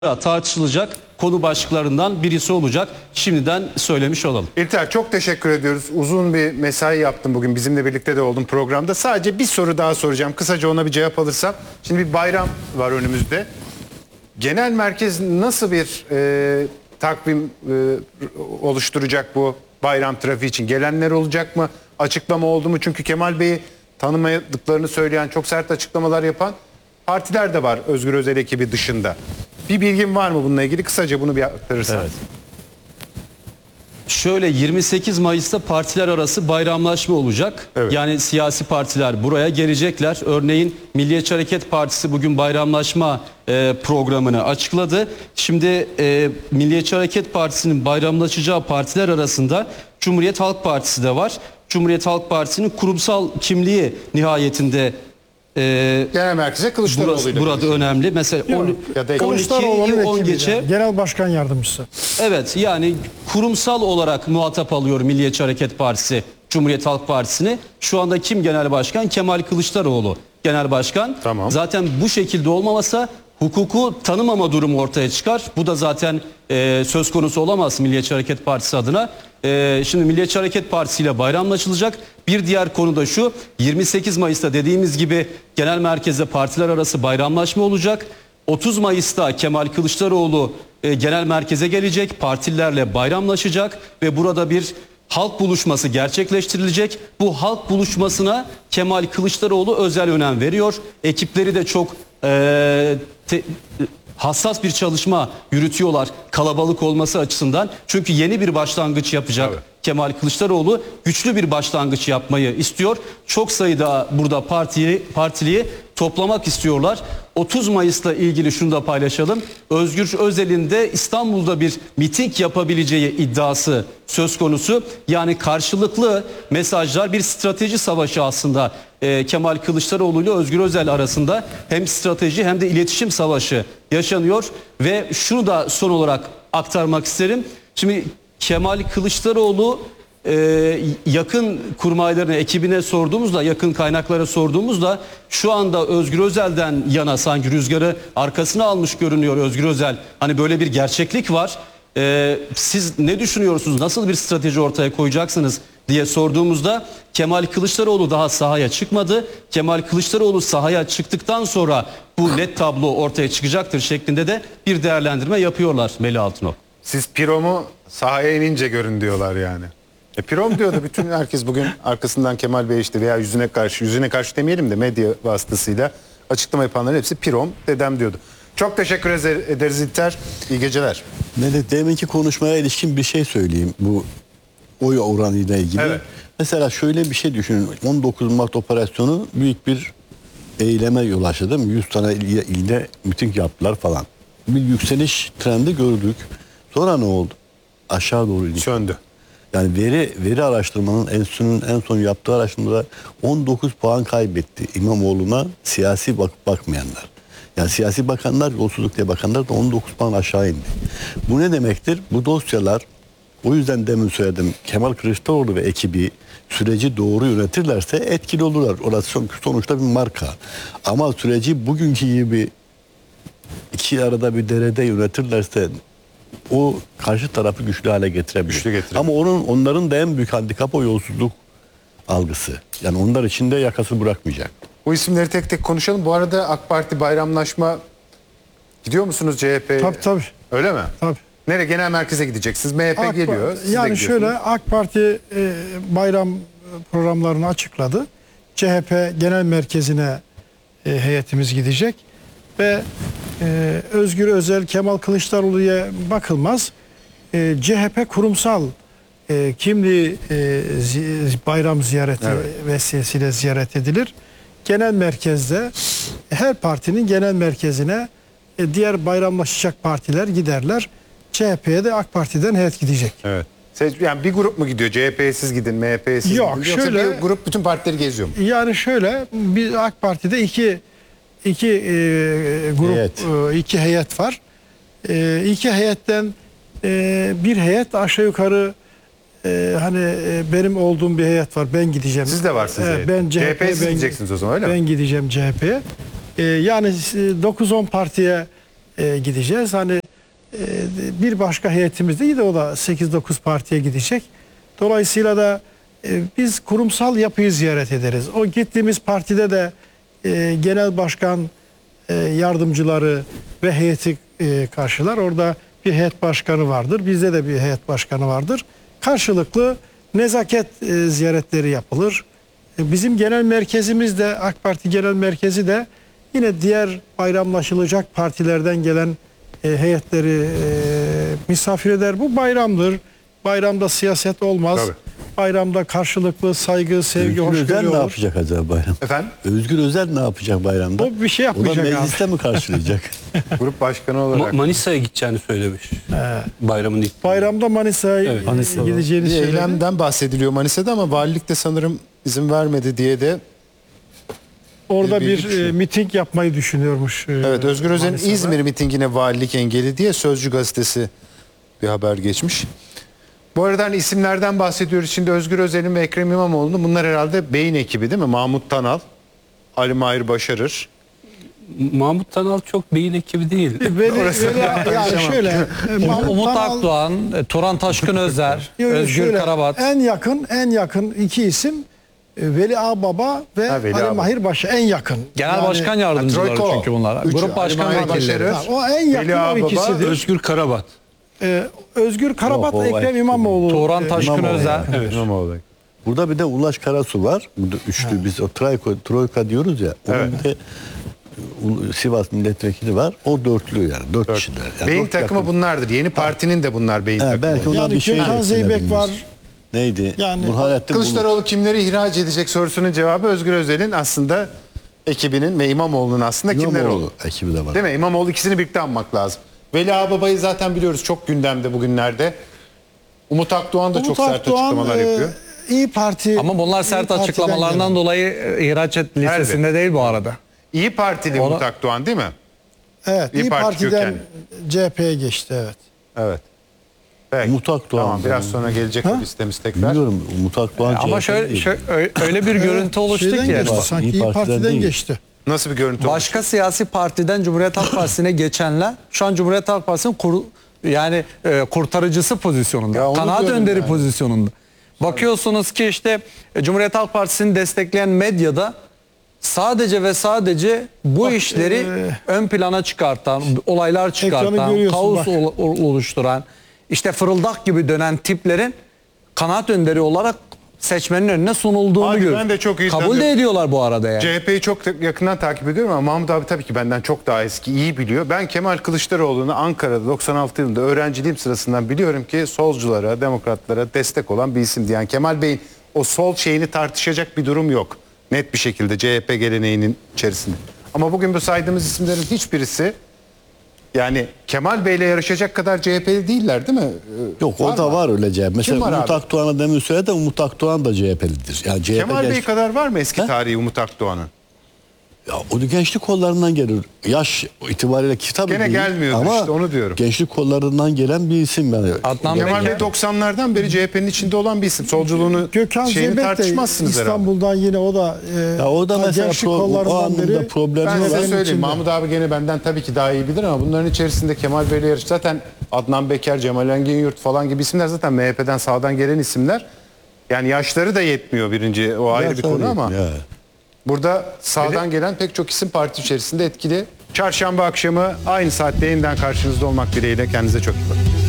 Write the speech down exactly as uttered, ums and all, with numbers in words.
tartışılacak konu başlıklarından birisi olacak. Şimdiden söylemiş olalım. İlter, çok teşekkür ediyoruz. Uzun bir mesai yaptın bugün. Bizimle birlikte de oldun programda. Sadece bir soru daha soracağım. Kısaca ona bir cevap alırsam. Şimdi bir bayram var önümüzde. Genel merkez nasıl bir e, takvim e, oluşturacak bu bayram trafiği için? Gelenler olacak mı? Açıklama oldu mu? Çünkü Kemal Bey'i tanımadıklarını söyleyen, çok sert açıklamalar yapan partiler de var Özgür Özel ekibi dışında. Bir bilgin var mı bununla ilgili? Kısaca bunu bir aktarırsan. Evet. Şöyle yirmi sekiz Mayıs'ta partiler arası bayramlaşma olacak. Evet. Yani siyasi partiler buraya gelecekler. Örneğin Milliyetçi Hareket Partisi bugün bayramlaşma e, programını açıkladı. Şimdi e, Milliyetçi Hareket Partisi'nin bayramlaşacağı partiler arasında Cumhuriyet Halk Partisi de var. Cumhuriyet Halk Partisi'nin kurumsal kimliği nihayetinde e, Genel merkeze Kılıçdaroğlu'yla. burada önemli. Mesela on, ya da on iki on geçe yani. Genel Başkan Yardımcısı. Evet, yani kurumsal olarak muhatap alıyor Milliyetçi Hareket Partisi, Cumhuriyet Halk Partisi'ni. Şu anda kim genel başkan? Kemal Kılıçdaroğlu genel başkan. Tamam. Zaten bu şekilde olmamasa hukuku tanımama durumu ortaya çıkar. Bu da zaten e, söz konusu olamaz Milliyetçi Hareket Partisi adına. E, şimdi Milliyetçi Hareket Partisi ile bayramlaşılacak. Bir diğer konu da şu: yirmi sekiz Mayıs'ta dediğimiz gibi genel merkezde partiler arası bayramlaşma olacak. otuz Mayıs'ta Kemal Kılıçdaroğlu e, genel merkeze gelecek, partilerle bayramlaşacak ve burada bir halk buluşması gerçekleştirilecek. Bu halk buluşmasına Kemal Kılıçdaroğlu özel önem veriyor. Ekipleri de çok e, te, hassas bir çalışma yürütüyorlar kalabalık olması açısından. Çünkü yeni bir başlangıç yapacak. Evet. Kemal Kılıçdaroğlu güçlü bir başlangıç yapmayı istiyor. Çok sayıda burada partiyi, partiliyi toplamak istiyorlar. otuz Mayıs'la ilgili şunu da paylaşalım. Özgür Özel'in de İstanbul'da bir miting yapabileceği iddiası söz konusu. Yani karşılıklı mesajlar, bir strateji savaşı aslında e, Kemal Kılıçdaroğlu ile Özgür Özel arasında hem strateji hem de iletişim savaşı yaşanıyor. Ve şunu da son olarak aktarmak isterim. Şimdi Kemal Kılıçdaroğlu e, yakın kurmaylarına, ekibine sorduğumuzda, yakın kaynaklara sorduğumuzda şu anda Özgür Özel'den yana sanki rüzgarı arkasına almış görünüyor Özgür Özel. Hani böyle bir gerçeklik var. E, siz ne düşünüyorsunuz? Nasıl bir strateji ortaya koyacaksınız diye sorduğumuzda Kemal Kılıçdaroğlu daha sahaya çıkmadı. Kemal Kılıçdaroğlu sahaya çıktıktan sonra bu net tablo ortaya çıkacaktır şeklinde de bir değerlendirme yapıyorlar Melih Altınok. Siz Pirom'u sahaya inince görün diyorlar yani. E Pirom diyordu bütün herkes bugün arkasından Kemal Bey işte veya yüzüne karşı, yüzüne karşı demeyelim de medya vasıtasıyla açıklama yapanların hepsi Pirom dedem diyordu. Çok teşekkür ederiz İlter. İyi geceler. Ne de deminki konuşmaya ilişkin bir şey söyleyeyim bu oy oranıyla ilgili. Evet. Mesela şöyle bir şey düşünün. on dokuz Mart operasyonu büyük bir eyleme yol açtı değil mi? yüz tane ilde, ilde miting yaptılar falan. Bir yükseliş trendi gördük. Sonra ne oldu? Aşağı doğru indi. Söndü. Yani veri veri araştırmanın enstitünün en son yaptığı araştırmada on dokuz puan kaybetti İmamoğlu'na siyasi bak bakmayanlar. Yani siyasi bakanlar, yolsuzluk diye bakanlar da on dokuz puan aşağı indi. Bu ne demektir? Bu dosyalar, o yüzden demin söyledim, Kemal Kılıçdaroğlu ve ekibi süreci doğru yönetirlerse etkili olurlar. Orası sonuçta bir marka. Ama süreci bugünkü gibi iki arada bir derede yönetirlerse o karşı tarafı güçlü hale getirebilir. Güçlü getirebilir. Ama onun onların da en büyük handikapı o yolsuzluk algısı. Yani onlar için de yakası bırakmayacak. Bu isimleri tek tek konuşalım. Bu arada AK Parti bayramlaşma gidiyor musunuz C H P? Tabii tabii. Öyle mi? Tabii. Nereye? Genel merkeze gideceksiniz. M H P AK geliyor. Siz de yani gidiyorsunuz. şöyle AK Parti e, bayram programlarını açıkladı. C H P Genel Merkezi'ne e, heyetimiz gidecek ve e, Özgür Özel, Kemal Kılıçdaroğlu'ya bakılmaz. E, C H P kurumsal e, kimliği e, zi, bayram ziyareti Evet. vesilesiyle ziyaret edilir. Genel merkezde her partinin genel merkezine e, diğer bayramlaşacak partiler giderler. C H P'ye de AK Parti'den heyet gidecek. Evet. Yani bir grup mu gidiyor? C H P'ye siz gidin, M H P'ye siz Yok, gidin. Yoksa şöyle- bir grup bütün partileri geziyor mu? Yani şöyle, bir AK Parti'de iki iki e, grup, Heyet. e, iki heyet var. E, iki heyetten e, bir heyet aşağı yukarı e, hani e, benim olduğum bir heyet var. Ben gideceğim. Siz de varsınız Evet, heyet. ben C H C H P'ye P'ye siz ben, gideceksiniz o zaman, öyle mi? ben gideceğim C H P'ye. E, yani dokuz on partiye e, gideceğiz. Hani e, bir başka heyetimiz de yine o da sekiz dokuz partiye gidecek. Dolayısıyla da e, biz kurumsal yapıyı ziyaret ederiz. O gittiğimiz partide de e, genel başkan e, yardımcıları ve heyeti e, karşılar. Orada bir heyet başkanı vardır. Bizde de bir heyet başkanı vardır. Karşılıklı nezaket e, ziyaretleri yapılır. E, bizim genel merkezimiz de, AK Parti genel merkezi de yine diğer bayramlaşılacak partilerden gelen e, heyetleri e, misafir eder. Bu bayramdır. Bayramda siyaset olmaz. Tabii. Bayramda karşılıklı saygı, sevgi, Özgür Özel hoşgörü ne olur. yapacak acaba bayram? Efendim? Özgür Özel ne yapacak bayramda? O bir şey yapmayacak O da abi. mecliste mi karşılayacak? Grup başkanı Ma- olarak. Manisa'ya gideceğini söylemiş. Bayramın ilk. Bayramda Manisa'ya Evet, Manisa'da. gideceğini Bir söyledi. eylemden bahsediliyor Manisa'da ama valilik de sanırım izin vermedi diye de. Orada bir bir, bilgi düşüyor. e, miting yapmayı düşünüyormuş. e, Evet, Özgür Özel'in Manisa'da. İzmir mitingine valilik engeli diye Sözcü gazetesi bir haber geçmiş. Bu arada hani isimlerden bahsediyoruz. Şimdi Özgür Özel'in ve Ekrem İmamoğlu'nun, bunlar herhalde beyin ekibi değil mi? Mahmut Tanal, Ali Mahir Başarır. Mahmut Tanal çok beyin ekibi değil. Veli, Veli, yani şöyle e, Mahmut Umut Tanal- Akdoğan, e, Turan Taşkın Özer, Yok, yok, Özgür şöyle, Karabat. En yakın en yakın iki isim e, Veli Ağbaba ve Ha, Veli Ali Ağbaba. Mahir Başa en yakın. Genel Yani- başkan yardımcıları Troikolo. çünkü bunlar. Üçü, Grup başkan Ali Mahir vekilleri. Başarır. Ha, o en yakın Veli o Ağbaba, ikisidir. Özgür Karabat. Ee, Özgür Karabat, Yok, o Ekrem ekip. İmamoğlu. Turan e, Taşkın İmamoğlu. Özer. Evet. İmamoğlu. Burada bir de Ulaş Karasu var. Bu da üçlü, biz o troika, troika diyoruz ya. Onun Evet. bir de U- Sivas milletvekili var. O dörtlü yani. Dört, kişiler. Yani Beyin dört takımı yakın. bunlardır. Yeni partinin de bunlar beyin He, takımı. belki onlar Yani bir şey Gökhan Zeybek var. Neydi? Yani- Burhanettin Bulut. Kılıçdaroğlu kimleri ihraç edecek sorusunun cevabı Özgür Özel'in aslında ekibinin ve İmamoğlu'nun aslında kimler İmamoğlu olduğu. ekibi de var. Değil mi? İmamoğlu, ikisini birlikte anmak lazım. Veli Ağbaba'yı zaten biliyoruz, çok gündemde bugünlerde. Umut Akdoğan da Umut çok sert Akdoğan, açıklamalar e, yapıyor. İyi Parti. Ama bunlar İyi sert Parti'den açıklamalarından gelen. dolayı e, ihraç et listesinde Elbette. değil bu arada. İyi Partili Ona- Umut Akdoğan değil mi? Evet, İyi İyi Parti Parti'den kökenli. C H P'ye geçti, evet. Evet. Peki. Umut Akdoğan. Tamam, biraz Ben- sonra gelecek o listemiz tekrar. Biliyorum Umut Akdoğan. Ama C H P şöyle, değil. şöyle öyle bir görüntü oluştu Şeyden ki. geçti, Bak, sanki İyi İyi Parti'den Parti'den değil. geçti. Nasıl bir görüntü olmuş? Başka siyasi partiden Cumhuriyet Halk Partisi'ne geçenler şu an Cumhuriyet Halk Partisi'nin kur- yani e, kurtarıcısı pozisyonunda. Ya onu Kanaat diyorum önderi yani. pozisyonunda. Bakıyorsunuz ki işte e, Cumhuriyet Halk Partisi'ni destekleyen medyada sadece ve sadece bu Bak, işleri e, ön plana çıkartan, olaylar çıkartan, görüyorsun kaos bak. ol- ol- oluşturan, işte fırıldak gibi dönen tiplerin kanaat önderi olarak seçmenin önüne sunulduğunu Abi ben görüyoruz. de çok iyi Kabul de tanıyorum. ediyorlar bu arada yani. C H P'yi çok ta- yakından takip ediyorum ama Mahmut abi tabii ki benden çok daha eski, iyi biliyor. Ben Kemal Kılıçdaroğlu'nu Ankara'da doksan altı yılında öğrenciliğim sırasından biliyorum ki solculara, demokratlara destek olan bir isimdi. Yani Kemal Bey'in o sol şeyini tartışacak bir durum yok. Net bir şekilde C H P geleneğinin içerisinde. Ama bugün bu saydığımız isimlerin hiçbirisi, yani Kemal Bey'le yarışacak kadar C H P'li değiller değil mi? Ee, Yok var o da mı? var öyle C H P. Mesela Kim var Umut abi? Akdoğan'a demin söyledi, Umut Akdoğan da C H P'lidir. Yani C H P Kemal Bey genç- kadar var mı eski He? tarihi Umut Akdoğan'ın? Ya o gençlik kollarından gelir. Yaş itibariyle kitap Gene değil. gelmiyordu ama işte, onu diyorum. gençlik kollarından gelen bir isim yani. Adnan Kemal Peker. Bey doksanlardan beri C H P'nin içinde olan bir isim. Solculuğunu Gökhan şeyini Zeybek de tartışmazsınız herhalde. İstanbul'dan yine o da e, Ya o da ta mesela gençlik pro- o kollarından anlamda beri problemi Ben var. size Benim söyleyeyim. içinde. Mahmut abi gene benden tabii ki daha iyi bilir ama bunların içerisinde Kemal Bey'le yarış. Zaten Adnan Beker, Cemal Engin Yurt falan gibi isimler zaten M H P'den sağdan gelen isimler. Yani yaşları da yetmiyor birinci, o ayrı Ya bir konu tabii, ama. ya. Burada sağdan gelen pek çok isim parti içerisinde etkili. Çarşamba akşamı aynı saatte yeniden karşınızda olmak dileğiyle, kendinize çok iyi bakın.